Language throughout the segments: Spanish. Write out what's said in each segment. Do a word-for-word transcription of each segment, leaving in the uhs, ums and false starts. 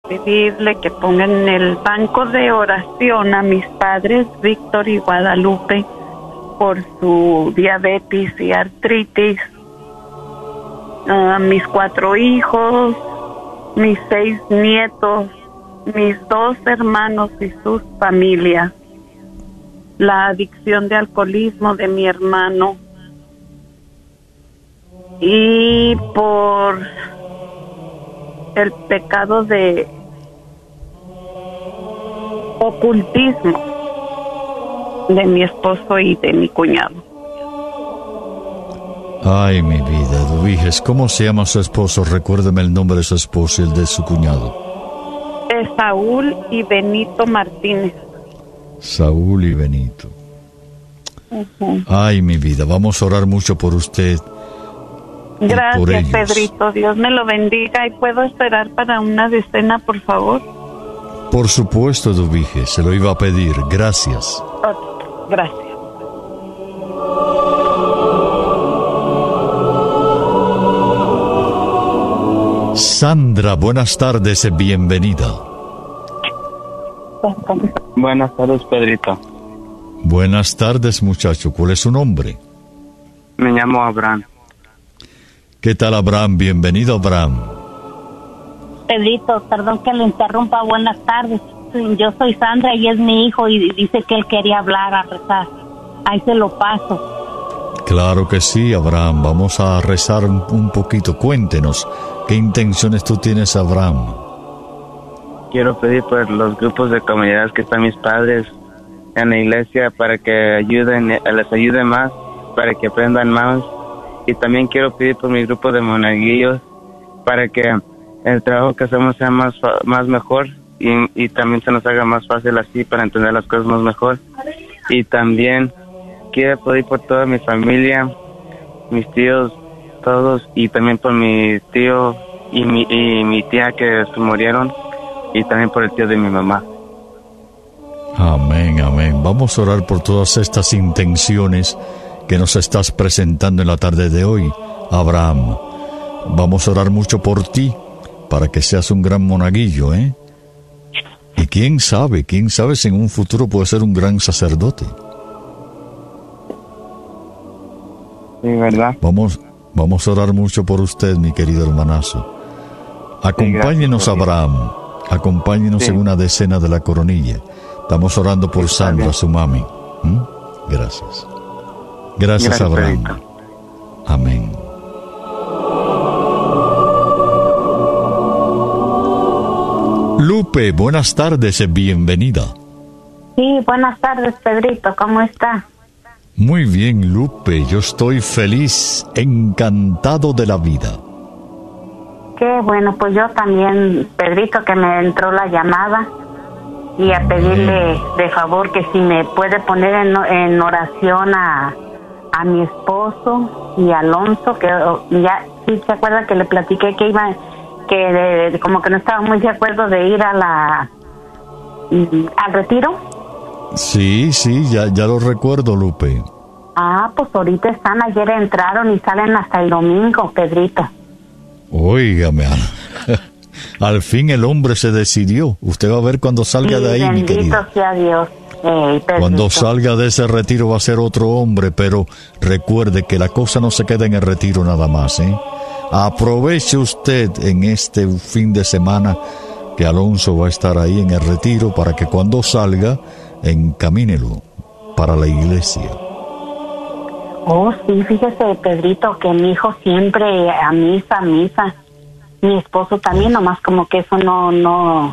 pedirle que pongan en el banco de oración a mis padres, Víctor y Guadalupe, por su diabetes y artritis, a mis cuatro hijos, mis seis nietos, mis dos hermanos y sus familias, la adicción de alcoholismo de mi hermano, y por el pecado de ocultismo de mi esposo y de mi cuñado. Ay, mi vida, Eduviges, ¿cómo se llama su esposo? Recuérdeme el nombre de su esposo y el de su cuñado. Es Saúl y Benito Martínez. Saúl y Benito. Uh-huh. Ay, mi vida, vamos a orar mucho por usted. Gracias, Pedrito. Dios me lo bendiga. ¿Y puedo esperar para una decena, por favor? Por supuesto, Eduviges, se lo iba a pedir. Gracias. Okay, gracias. Sandra, buenas tardes, bienvenida. Buenas tardes, Pedrito. Buenas tardes, muchacho. ¿Cuál es su nombre? Me llamo Abraham. ¿Qué tal, Abraham? Bienvenido, Abraham. Pedrito, perdón que le interrumpa. Buenas tardes. Yo soy Sandra y es mi hijo y dice que él quería hablar, a rezar. Ahí se lo paso. Claro que sí, Abraham. Vamos a rezar un, un poquito. Cuéntenos, ¿qué intenciones tú tienes, Abraham? Quiero pedir por los grupos de comunidades que están mis padres en la iglesia para que ayuden, les ayude más, para que aprendan más. Y también quiero pedir por mi grupo de monaguillos para que el trabajo que hacemos sea más, más mejor y, y también se nos haga más fácil así para entender las cosas más mejor. Y también quiero pedir por toda mi familia, mis tíos, todos, y también por mi tío y mi, y mi tía que se murieron, y también por el tío de mi mamá. Amén, amén. Vamos a orar por todas estas intenciones que nos estás presentando en la tarde de hoy, Abraham. Vamos a orar mucho por ti, para que seas un gran monaguillo, ¿eh? Y quién sabe, quién sabe si en un futuro puede ser un gran sacerdote. Sí, ¿verdad? Vamos, vamos a orar mucho por usted, mi querido hermanazo. Acompáñenos, sí, Abraham. Acompáñenos sí. en una decena de la coronilla. Estamos orando por sí, Sandra, su mami. ¿Mm? Gracias. Gracias, Gracias Abraham. Pedrito. Amén. Lupe, buenas tardes, bienvenida. Sí, buenas tardes, Pedrito, ¿cómo está? Muy bien, Lupe, yo estoy feliz, encantado de la vida. Qué bueno, pues yo también, Pedrito, que me entró la llamada y a pedirle de favor que si me puede poner en, en oración a, a mi esposo y a Alonso, que ya, sí, se acuerda que le platiqué que iba... que de, de, como que no estaba muy de acuerdo de ir a la al retiro. Sí, sí, ya, ya lo recuerdo, Lupe. Ah, pues ahorita están, ayer entraron y salen hasta el domingo, Pedrito. Óigame, al fin el hombre se decidió. Usted va a ver cuando salga sí, de ahí, mi querido. Bendito sea Dios. Hey, cuando salga de ese retiro va a ser otro hombre, pero recuerde que la cosa no se queda en el retiro nada más, ¿eh? Aproveche usted en este fin de semana que Alonso va a estar ahí en el retiro para que cuando salga, encamínelo para la iglesia. Oh, sí, fíjese, Pedrito, que mi hijo siempre a misa, a misa. Mi esposo también, nomás como que eso no, no,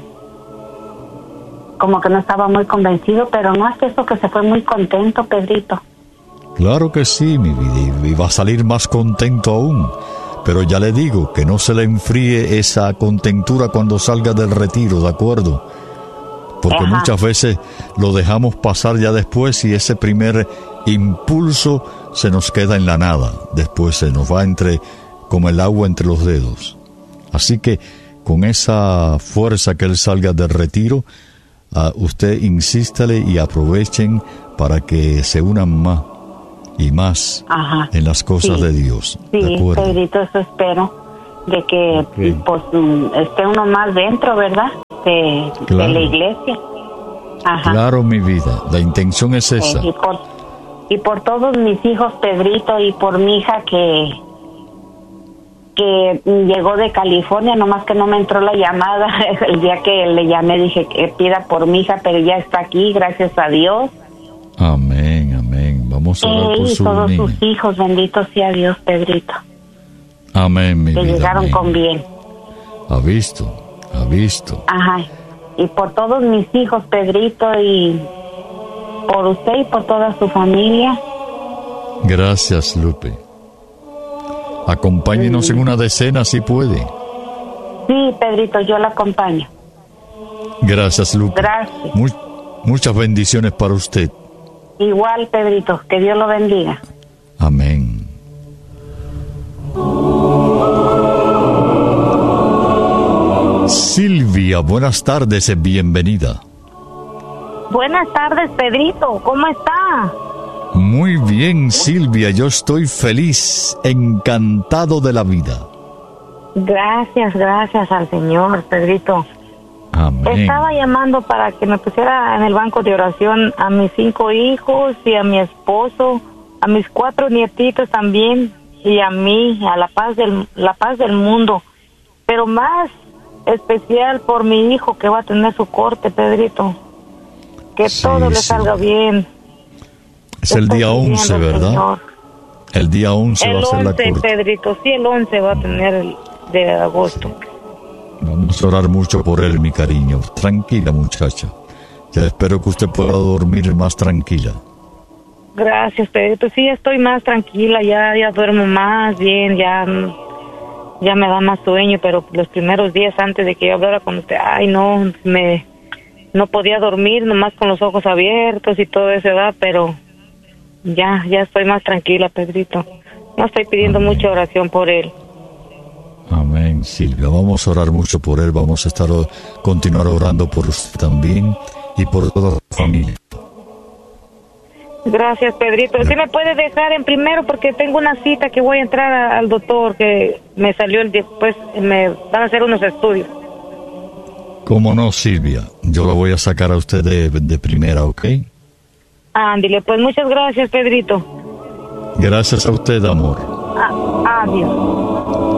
como que no estaba muy convencido, pero no es eso, que se fue muy contento, Pedrito. Claro que sí, mi vida, y va a salir más contento aún. Pero ya le digo, que no se le enfríe esa contentura cuando salga del retiro, ¿de acuerdo? Porque Ajá. muchas veces lo dejamos pasar ya después y ese primer impulso se nos queda en la nada. Después se nos va entre como el agua entre los dedos. Así que con esa fuerza que él salga del retiro, uh, usted insístale y aprovechen para que se unan más y más Ajá. en las cosas sí. de Dios. Sí, ¿de acuerdo? Pedrito, eso espero, de que okay. pues esté uno más dentro, ¿verdad? de, Claro. de la iglesia. Ajá. Claro, mi vida, la intención es esa. Eh, y, por, y por todos mis hijos, Pedrito, y por mi hija que que llegó de California, nomás que no me entró la llamada. El día que le llamé dije que pida por mi hija, pero ya está aquí, gracias a Dios. Amén, amén. Vamos a orar Eh, por y su todos niña. sus hijos, bendito sea Dios, Pedrito, Amén, mi que vida. llegaron amén. con bien. Ha visto, ha visto. Ajá. Y por todos mis hijos, Pedrito, y por usted y por toda su familia. Gracias, Lupe. Acompáñenos en una decena si puede. Sí, Pedrito, yo la acompaño. Gracias, Lupe. Gracias. Mu- muchas bendiciones para usted. Igual, Pedrito, que Dios lo bendiga. Amén. Silvia, buenas tardes, bienvenida. Buenas tardes, Pedrito. ¿Cómo está? Muy bien, Silvia, yo estoy feliz, encantado de la vida. Gracias, gracias al Señor, Pedrito. Amén. Estaba llamando para que me pusiera en el banco de oración a mis cinco hijos y a mi esposo, a mis cuatro nietitos también, y a mí, a la paz del, la paz del mundo. Pero más especial por mi hijo que va a tener su corte, Pedrito. Que Sí, todo le sí. salga bien. Es el Estoy día once, pidiendo al ¿verdad? Señor. El día once va El a ser la once, corte. Pedrito, sí, el once va a tener el de agosto. Vamos a orar mucho por él, mi cariño. Tranquila, muchacha. Ya espero que usted pueda dormir más tranquila. Gracias, Pedrito. Sí, estoy más tranquila, ya ya duermo más bien, ya ya me da más sueño, pero los primeros días antes de que yo hablara con usted, ay, no, me no podía dormir, nomás con los ojos abiertos y todo eso, ¿verdad? Pero ya, ya estoy más tranquila, Pedrito. No estoy pidiendo Amén. mucha oración por él. Amén, Silvia. Vamos a orar mucho por él. Vamos a estar continuar orando por usted también y por toda la familia. Gracias, Pedrito. ¿Sí me puede dejar en primero? Porque tengo una cita que voy a entrar a- al doctor, que me salió el después, me van a hacer unos estudios. ¿Cómo no, Silvia? Yo la voy a sacar a usted de, de primera, ¿ok? Ándile, pues muchas gracias, Pedrito. Gracias a usted, amor. Ah, adiós.